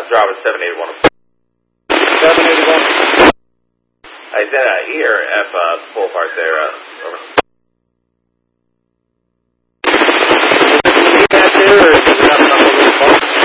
drop it 781. 781. I said E or F full part there. Over.